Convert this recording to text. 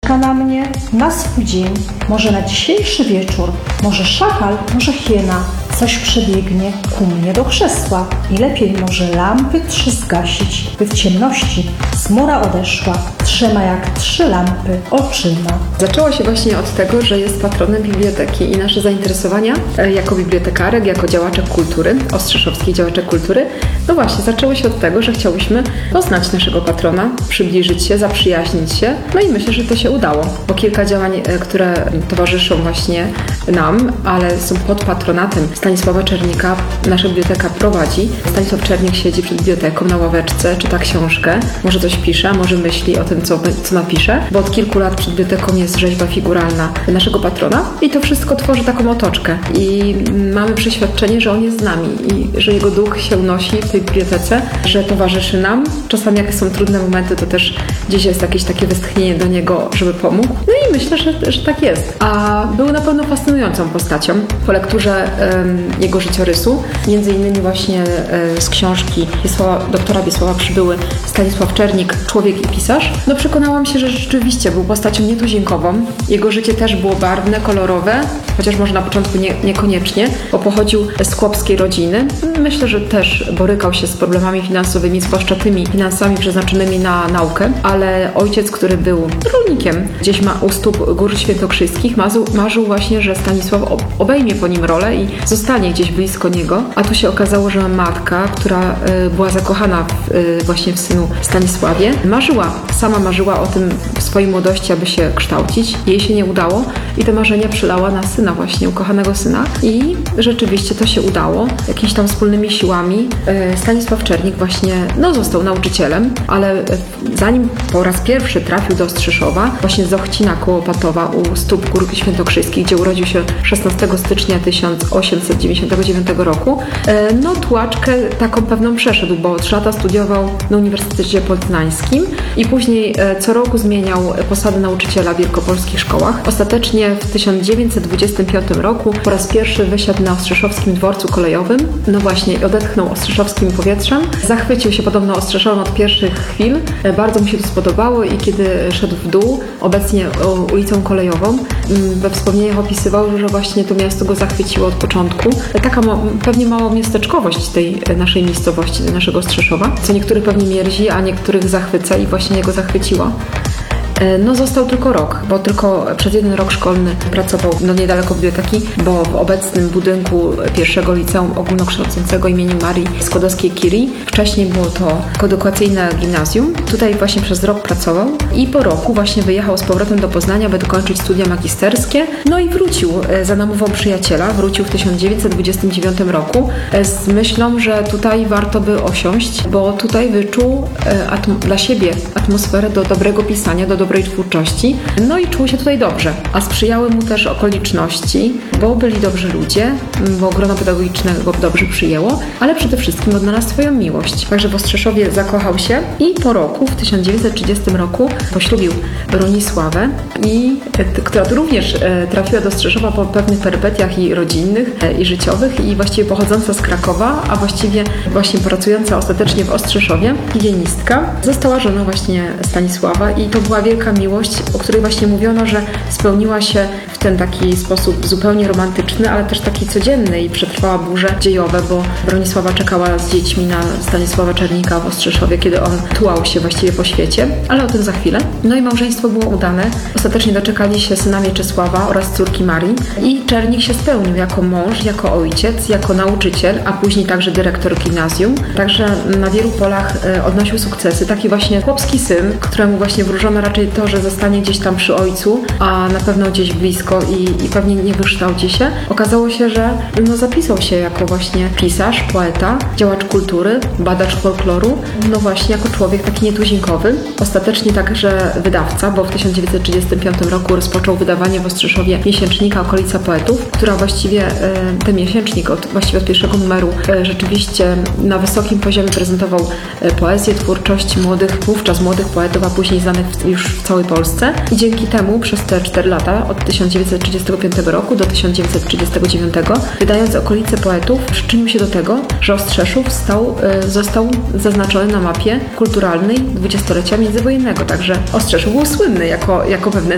czeka na mnie, na swój dzień, może na dzisiejszy wieczór, może szakal, może hiena, coś przebiegnie ku mnie do krzesła i lepiej może lampy 3 zgasić, by w ciemności zmora odeszła, trzema jak 3 lampy oczyma. Zaczęło się właśnie od tego, że jest patronem biblioteki i nasze zainteresowania jako bibliotekarek, jako działaczek kultury, ostrzeszowskich działaczek kultury, no właśnie, zaczęło się od tego, że chciałyśmy poznać naszego patrona, przybliżyć się, zaprzyjaźnić się, no i myślę, że to się udało, bo kilka działań, które towarzyszą właśnie nam, ale są pod patronatem Stanisława Czernika, nasza biblioteka prowadzi. Stanisław Czernik siedzi przed biblioteką na ławeczce, czyta książkę, może coś pisze, może myśli o tym, co napisze, bo od kilku lat przed biblioteką jest rzeźba figuralna naszego patrona i to wszystko tworzy taką otoczkę i mamy przeświadczenie, że on jest z nami i że jego duch się unosi w tej bibliotece, że towarzyszy nam. Czasami jak są trudne momenty, to też gdzieś jest jakieś takie westchnienie do niego, żeby pomógł. No i myślę, że tak jest. A był na pewno fascynującą postacią. Po lekturze jego życiorysu, między innymi właśnie z książki doktora Wiesława Przybyły Stanisław Czernik, Człowiek i pisarz, no przekonałam się, że rzeczywiście był postacią nietuzinkową. Jego życie też było barwne, kolorowe, chociaż może na początku niekoniecznie, bo pochodził z chłopskiej rodziny. Myślę, że też borykał się z problemami finansowymi, zwłaszcza tymi finansami przeznaczonymi na naukę, ale ojciec, który był rolnikiem, gdzieś u stóp Gór Świętokrzyskich, marzył właśnie, że Stanisław obejmie po nim rolę i zostanie gdzieś blisko niego, a tu się okazało, że matka, która była zakochana właśnie w synu Stanisławie, sama marzyła o tym w swojej młodości, aby się kształcić. Jej się nie udało i te marzenia przelała na syna właśnie, ukochanego syna i rzeczywiście to się udało. Jakimiś tam wspólnymi siłami Stanisław Czernik właśnie został nauczycielem, ale zanim po raz pierwszy trafił do Ostrzeszowa, właśnie z Ochcina koło Opatowa u stóp Gór Świętokrzyskich, gdzie urodził się 16 stycznia 1899 roku, tułaczkę taką pewną przeszedł, bo 3 lata studiował na Uniwersytecie Poznańskim i później co roku zmieniał posadę nauczyciela w wielkopolskich szkołach. Ostatecznie w 1925 roku po raz pierwszy wysiadł na Ostrzeszowskim dworcu kolejowym, właśnie odetchnął ostrzeszowskim powietrzem, zachwycił się podobno Ostrzeszowem od pierwszych chwil, bardzo mu się to spodobało i kiedy szedł w dół, obecnie ulicą kolejową, we wspomnieniach opisywał, że właśnie to miasto go zachwyciło od początku. Taka pewnie mała miasteczkowość tej naszej miejscowości, naszego Ostrzeszowa, co niektórych pewnie mierzi, a niektórych zachwyca i właśnie jego zachwyciło. Został tylko rok, bo tylko przez 1 rok szkolny pracował niedaleko biblioteki, bo w obecnym budynku pierwszego liceum ogólnokształcącego imienia Marii Skłodowskiej-Curie. Wcześniej było to koedukacyjne gimnazjum. Tutaj właśnie przez rok pracował i po roku właśnie wyjechał z powrotem do Poznania, by dokończyć studia magisterskie. I wrócił za namową przyjaciela. Wrócił w 1929 roku z myślą, że tutaj warto by osiąść, bo tutaj wyczuł dla siebie atmosferę do dobrego pisania, do dobrej twórczości. I czuł się tutaj dobrze. A sprzyjały mu też okoliczności, bo byli dobrzy ludzie, bo grono pedagogiczne go dobrze przyjęło, ale przede wszystkim odnalazł swoją miłość. Także w Ostrzeszowie zakochał się i po roku, w 1930 roku, poślubił Bronisławę, która również trafiła do Ostrzeszowa po pewnych perypetiach i rodzinnych, i życiowych, i właściwie pochodząca z Krakowa, a właściwie właśnie pracująca ostatecznie w Ostrzeszowie, higienistka, została żoną właśnie Stanisława i to była wielka miłość, o której właśnie mówiono, że spełniła się w ten taki sposób zupełnie romantyczny, ale też taki codzienny i przetrwała burze dziejowe, bo Bronisława czekała z dziećmi na Stanisława Czernika w Ostrzeszowie, kiedy on tułał się właściwie po świecie, ale o tym za chwilę. I małżeństwo było udane. Ostatecznie doczekali się syna Mieczysława oraz córki Marii i Czernik się spełnił jako mąż, jako ojciec, jako nauczyciel, a później także dyrektor gimnazjum. Także na wielu polach odnosił sukcesy. Taki właśnie chłopski syn, któremu właśnie wróżono raczej to, że zostanie gdzieś tam przy ojcu, a na pewno gdzieś blisko i pewnie nie wykształci się. Okazało się, że zapisał się jako właśnie pisarz, poeta, działacz kultury, badacz folkloru, właśnie jako człowiek taki nietuzinkowy. Ostatecznie także wydawca, bo w 1935 roku rozpoczął wydawanie w Ostrzeszowie miesięcznika Okolica Poetów, która właściwie ten miesięcznik właściwie od pierwszego numeru rzeczywiście na wysokim poziomie prezentował poezję, twórczość wówczas młodych poetów, a później znanych już w całej Polsce. I dzięki temu przez te 4 lata, od 1935 roku do 1939, wydając Okolice Poetów, przyczynił się do tego, że Ostrzeszów został zaznaczony na mapie kulturalnej 20-lecia międzywojennego. Także Ostrzeszów był słynny jako pewne